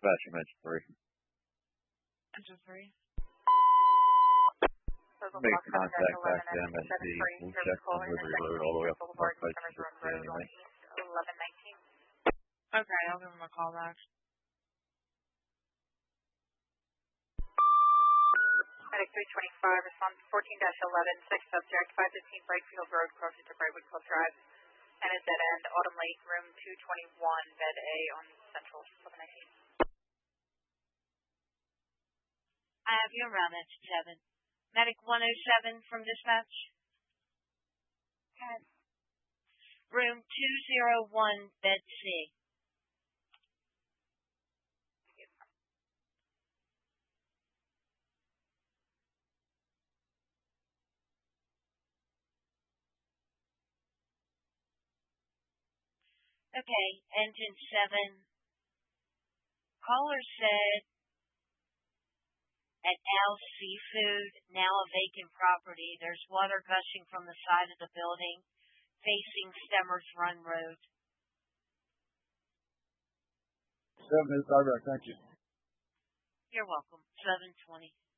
dispatch, you mentioned 3. Engine 3. Make contact back to MSD. We'll check on Liberty Road all the way up to Park Heights and see anything. 1119. Okay, I'll give him a call back. Medic 325, response 14-11, 6 subject, 515 Brakefield Road, crossing to Brightwood Club Drive, and is dead end, Autumn Lake, room 221, bed A on Central, 1119. I have you around at 7. Medic 107 from dispatch. Room 201, bed C. Okay, engine 7. Caller said at Al's Seafood, now a vacant property, there's water gushing from the side of the building facing Stemmers Run Road. 7 is direct, thank you. You're welcome. 720.